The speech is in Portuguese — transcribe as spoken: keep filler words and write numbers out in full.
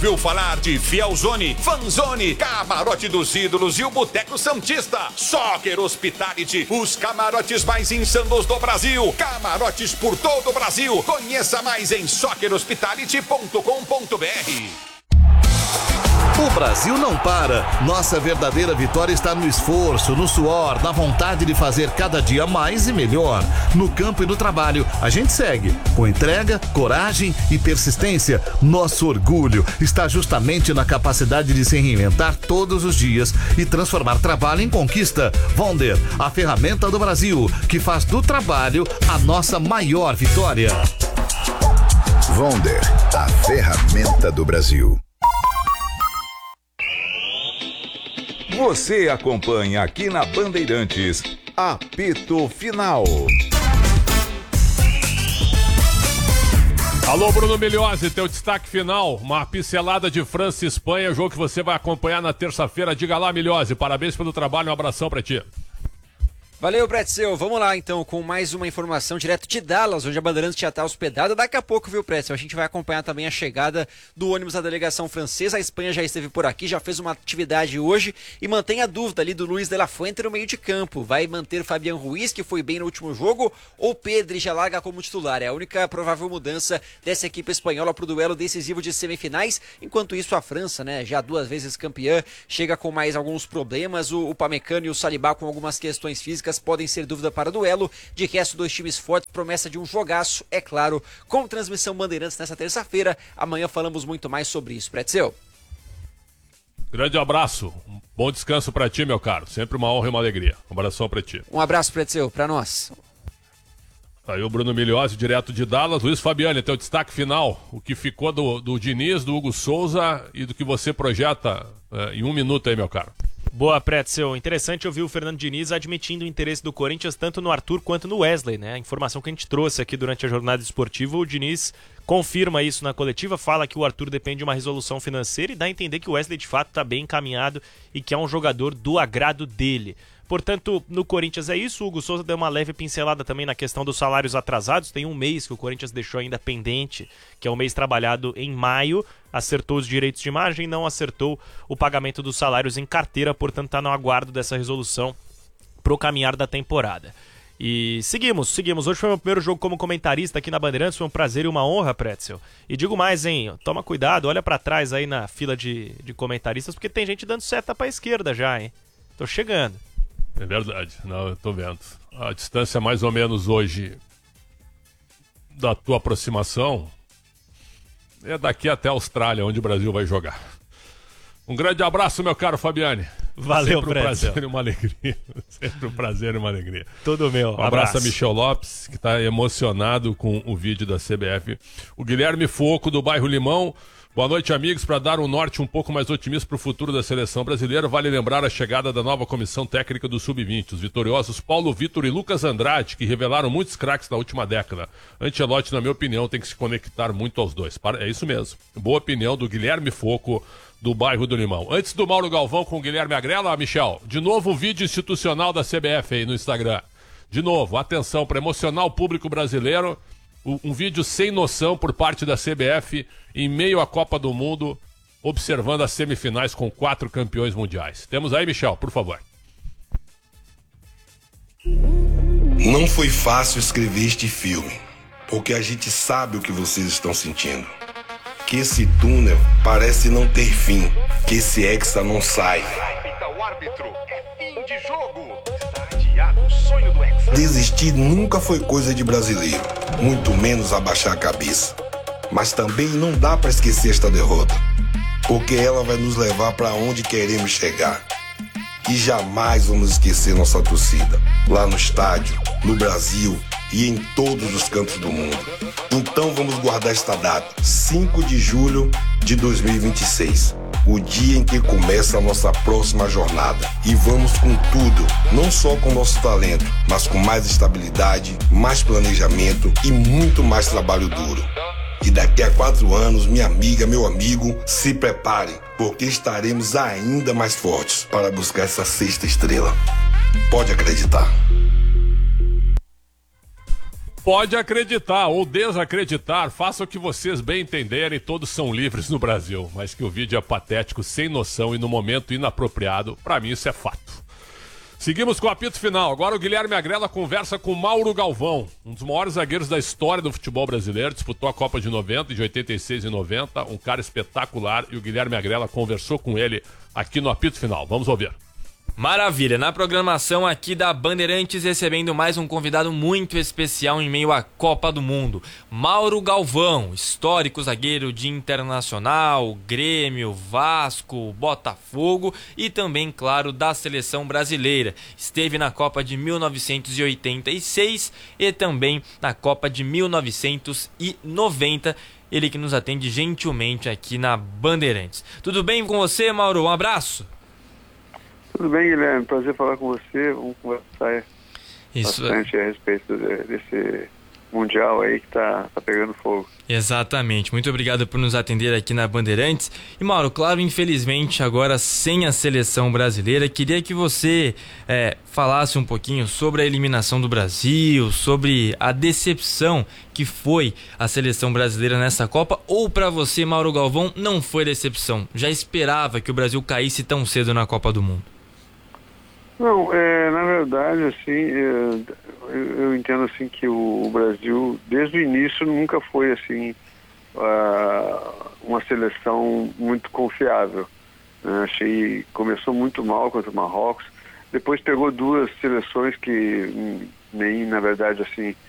ouviu falar de Fielzone, Fanzone, Camarote dos Ídolos e o Boteco Santista? Soccer Hospitality, os camarotes mais insanos do Brasil. Camarotes por todo o Brasil. Conheça mais em soccer hospitality ponto com ponto b r. O Brasil não para. Nossa verdadeira vitória está no esforço, no suor, na vontade de fazer cada dia mais e melhor. No campo e no trabalho, a gente segue com entrega, coragem e persistência. Nosso orgulho está justamente na capacidade de se reinventar todos os dias e transformar trabalho em conquista. Vonder, a ferramenta do Brasil, que faz do trabalho a nossa maior vitória. Vonder, a ferramenta do Brasil. Você acompanha aqui na Bandeirantes, Apito Final. Alô, Bruno Milhozzi, teu destaque final, uma pincelada de França e Espanha, jogo que você vai acompanhar na terça-feira. Diga lá, Milhozzi, parabéns pelo trabalho, um abração pra ti. Valeu, Pretzel. Vamos lá, então, com mais uma informação direto de Dallas, onde a Bandeirantes já está hospedada. Daqui a pouco, viu, Pretzel? A gente vai acompanhar também a chegada do ônibus da delegação francesa. A Espanha já esteve por aqui, já fez uma atividade hoje e mantém a dúvida ali do Luis de la Fuente no meio de campo. Vai manter Fabián Ruiz, que foi bem no último jogo, ou Pedri já larga como titular? É a única provável mudança dessa equipe espanhola para o duelo decisivo de semifinais. Enquanto isso, a França, né, já duas vezes campeã, chega com mais alguns problemas. O, o Pamecano e o Saliba com algumas questões físicas podem ser dúvida para o duelo. De resto, dois times fortes, promessa de um jogaço, é claro, com transmissão Bandeirantes nessa terça-feira. Amanhã falamos muito mais sobre isso. Pretzel. Grande abraço, um bom descanso pra ti, meu caro. Sempre uma honra e uma alegria. Um abração pra ti. Um abraço, Pretzel, pra nós. Aí o Bruno Milhozzi, direto de Dallas. Luiz Fabiani, teu destaque final. O que ficou do, do Diniz, do Hugo Souza e do que você projeta é, em um minuto aí, meu caro. Boa, Pretzel. Interessante ouvir o Fernando Diniz admitindo o interesse do Corinthians tanto no Arthur quanto no Wesley, né? A informação que a gente trouxe aqui durante a jornada esportiva, o Diniz confirma isso na coletiva, fala que o Arthur depende de uma resolução financeira e dá a entender que o Wesley de fato está bem encaminhado e que é um jogador do agrado dele. Portanto, no Corinthians é isso. O Hugo Souza deu uma leve pincelada também na questão dos salários atrasados. Tem um mês que o Corinthians deixou ainda pendente, que é um mês trabalhado em maio. Acertou os direitos de imagem, não acertou o pagamento dos salários em carteira. Portanto, está no aguardo dessa resolução pro caminhar da temporada. E seguimos, seguimos. Hoje foi o meu primeiro jogo como comentarista aqui na Bandeirantes. Foi um prazer e uma honra, Pretzel. E digo mais, hein? Toma cuidado, olha pra trás aí na fila de, de comentaristas, porque tem gente dando seta pra esquerda já, hein? Tô chegando. É verdade, não, eu tô vendo. A distância mais ou menos hoje da tua aproximação é daqui até a Austrália, onde o Brasil vai jogar. Um grande abraço, meu caro Fabiani. Valeu, Sempre um Pretzel. prazer e uma alegria. Sempre um prazer e uma alegria. Tudo meu. Um abraço a Michel Lopes, que está emocionado com o vídeo da C B F. O Guilherme Foco, do bairro Limão. Boa noite, amigos. Para dar um norte um pouco mais otimista para o futuro da seleção brasileira, vale lembrar a chegada da nova comissão técnica do sub vinte. Os vitoriosos Paulo Vitor e Lucas Andrade, que revelaram muitos craques na última década. Ancelotti, na minha opinião, tem que se conectar muito aos dois. É isso mesmo. Boa opinião do Guilherme Foco, do bairro do Limão. Antes do Mauro Galvão com o Guilherme Agrela, Michel, de novo o vídeo institucional da C B F aí no Instagram. De novo, atenção, para emocionar o público brasileiro. Um vídeo sem noção por parte da C B F em meio à Copa do Mundo, observando as semifinais com quatro campeões mundiais. Temos aí, Michel, por favor. Não foi fácil escrever este filme, porque a gente sabe o que vocês estão sentindo. Que esse túnel parece não ter fim, que esse hexa não sai. O árbitro, é fim de jogo. Está adiado o sonho do hexa. Desistir nunca foi coisa de brasileiro, muito menos abaixar a cabeça. Mas também não dá para esquecer esta derrota, porque ela vai nos levar para onde queremos chegar. E jamais vamos esquecer nossa torcida, lá no estádio, no Brasil e em todos os cantos do mundo. Então vamos guardar esta data, cinco de julho de dois mil e vinte e seis, o dia em que começa a nossa próxima jornada. E vamos com tudo, não só com nosso talento, mas com mais estabilidade, mais planejamento e muito mais trabalho duro. E daqui a quatro anos, minha amiga, meu amigo, se preparem, porque estaremos ainda mais fortes para buscar essa sexta estrela. Pode acreditar. Pode acreditar ou desacreditar, faça o que vocês bem entenderem, todos são livres no Brasil. Mas que o vídeo é patético, sem noção e no momento inapropriado, pra mim isso é fato. Seguimos com o apito final. Agora o Guilherme Agrela conversa com Mauro Galvão, um dos maiores zagueiros da história do futebol brasileiro. Disputou a Copa de noventa, de oitenta e seis e noventa, um cara espetacular. E o Guilherme Agrela conversou com ele aqui no apito final. Vamos ouvir. Maravilha, na programação aqui da Bandeirantes, recebendo mais um convidado muito especial em meio à Copa do Mundo. Mauro Galvão, histórico zagueiro de Internacional, Grêmio, Vasco, Botafogo e também, claro, da seleção brasileira. Esteve na Copa de mil novecentos e oitenta e seis e também na Copa de mil novecentos e noventa. Ele que nos atende gentilmente aqui na Bandeirantes. Tudo bem com você, Mauro? Um abraço. Tudo bem, Guilherme. Prazer falar com você. Vamos conversar Isso. bastante a respeito desse Mundial aí que tá, tá pegando fogo. Exatamente. Muito obrigado por nos atender aqui na Bandeirantes. E, Mauro, claro, infelizmente, agora sem a seleção brasileira, queria que você é, falasse um pouquinho sobre a eliminação do Brasil, sobre a decepção que foi a seleção brasileira nessa Copa, ou para você, Mauro Galvão, não foi decepção? Já esperava que o Brasil caísse tão cedo na Copa do Mundo? Não, é, na verdade, assim, é, eu, eu entendo assim que o, o Brasil, desde o início, nunca foi assim uh, uma seleção muito confiável. Né? Achei que começou muito mal contra o Marrocos, depois pegou duas seleções que nem, na verdade, assim,